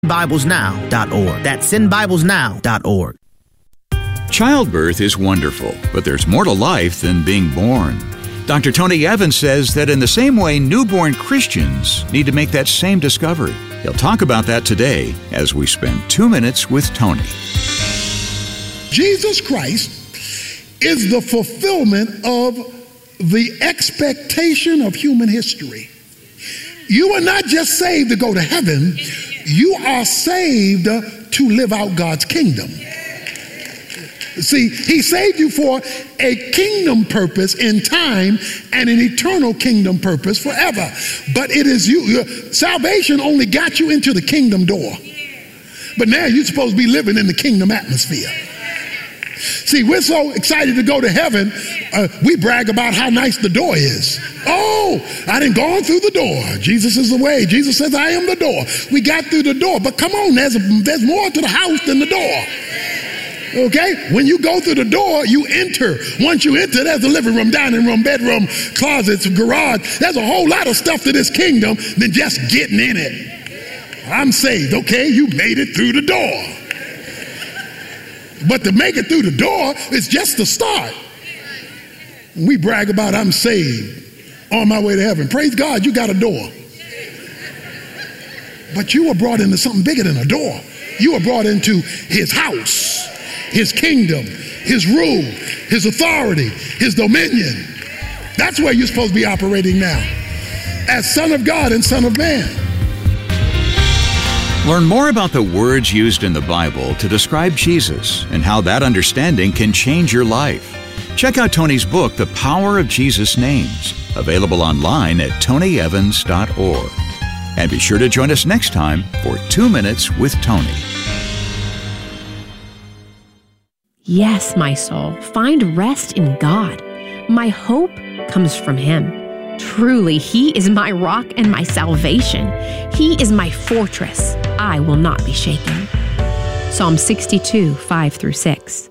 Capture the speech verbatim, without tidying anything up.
Bibles Now dot org. That's Send Bibles Now dot org. Childbirth is wonderful, but there's more to life than being born. Doctor Tony Evans says that in the same way newborn Christians need to make that same discovery. He'll talk about that today as we spend two minutes with Tony. Jesus Christ is the fulfillment of the expectation of human history. You are not just saved to go to heaven, you are saved to live out God's kingdom. See, he saved you for a kingdom purpose in time and an eternal kingdom purpose forever. But it is you, salvation only got you into the kingdom door. But now you're supposed to be living in the kingdom atmosphere. See, we're so excited to go to heaven, uh, we brag about how nice the door is. Oh, I done gone through the door. Jesus is the way. Jesus says, I am the door. We got through the door, but come on, there's, a, there's more to the house than the door. Okay? When you go through the door, you enter. Once you enter, there's a living room, dining room, bedroom, closets, garage. There's a whole lot of stuff to this kingdom than just getting in it. I'm saved. Okay, you made it through the door. But to make it through the door is just the start. We brag about I'm saved, on my way to heaven. Praise God, you got a door. But you were brought into something bigger than a door. You were brought into his house, his kingdom, his rule, his authority, his dominion. That's where you're supposed to be operating now, as Son of God and Son of Man. Learn more about the words used in the Bible to describe Jesus and how that understanding can change your life. Check out Tony's book, The Power of Jesus' Names, available online at tony evans dot org. And be sure to join us next time for Two Minutes with Tony. Yes, my soul, find rest in God. My hope comes from Him. Truly, He is my rock and my salvation. He is my fortress. I will not be shaken. Psalm sixty-two, five through six.